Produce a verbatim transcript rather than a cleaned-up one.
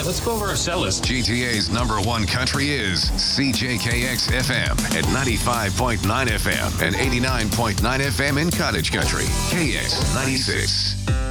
Let's go over our set list. G T A's number one country is C J K X F M at ninety-five point nine F M and eighty-nine point nine F M in Cottage Country. K X ninety-six.